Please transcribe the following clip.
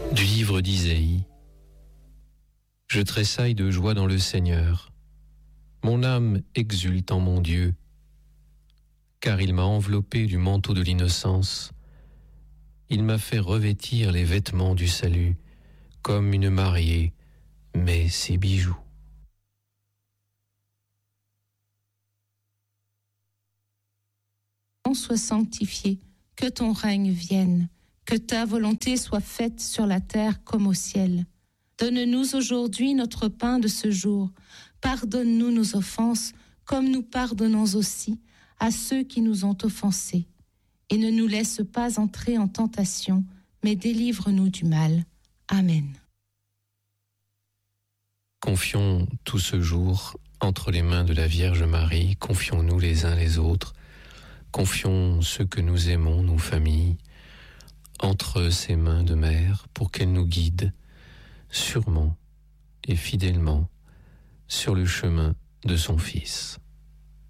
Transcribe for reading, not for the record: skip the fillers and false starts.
Du livre d'Isaïe. Je tressaille de joie dans le Seigneur. Mon âme exulte en mon Dieu, car il m'a enveloppé du manteau de l'innocence. Il m'a fait revêtir les vêtements du salut, comme une mariée met ses bijoux. Sois sanctifié, que ton règne vienne, que ta volonté soit faite sur la terre comme au ciel. Donne-nous aujourd'hui notre pain de ce jour. Pardonne-nous nos offenses, comme nous pardonnons aussi à ceux qui nous ont offensés. Et ne nous laisse pas entrer en tentation, mais délivre-nous du mal. Amen. Confions tout ce jour entre les mains de la Vierge Marie, confions-nous les uns les autres, confions ceux que nous aimons, nos familles, entre ses mains de mère pour qu'elle nous guide sûrement et fidèlement sur le chemin de son Fils.